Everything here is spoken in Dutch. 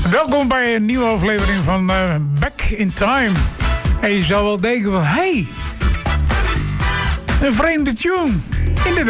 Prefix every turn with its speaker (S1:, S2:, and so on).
S1: Welkom bij een nieuwe aflevering van Back in Time. En je zou wel denken van, hey, een vreemde tune. Inderdaad.